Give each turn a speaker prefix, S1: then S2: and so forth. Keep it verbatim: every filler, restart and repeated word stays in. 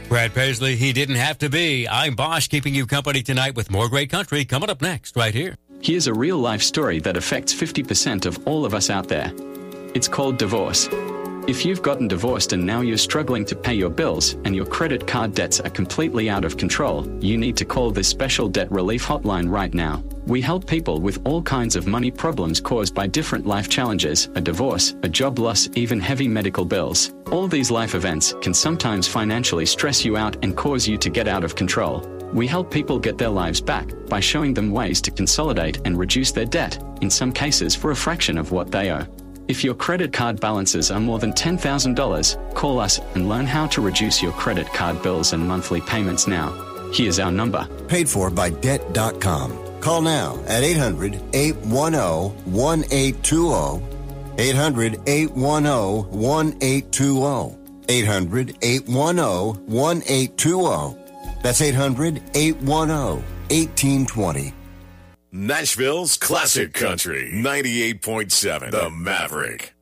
S1: Brad Paisley, he didn't have to be. I'm Bosch, keeping you company tonight with more great country coming up next right here.
S2: Here's a real-life story that affects fifty percent of all of us out there. It's called divorce. If you've gotten divorced and now you're struggling to pay your bills and your credit card debts are completely out of control, you need to call this special debt relief hotline right now. We help people with all kinds of money problems caused by different life challenges, a divorce, a job loss, even heavy medical bills. All these life events can sometimes financially stress you out and cause you to get out of control. We help people get their lives back by showing them ways to consolidate and reduce their debt, in some cases for a fraction of what they owe. If your credit card balances are more than ten thousand dollars, call us and learn how to reduce your credit card bills and monthly payments now. Here's our number.
S3: Paid for by debt dot com. Call now at eight hundred, eight one zero, one eight two zero. eight hundred, eight one zero, one eight two zero. eight hundred, eight one zero, one eight two zero. That's eight hundred, eight one zero, one eight two zero.
S4: Nashville's Classic Country, ninety-eight point seven, The Maverick.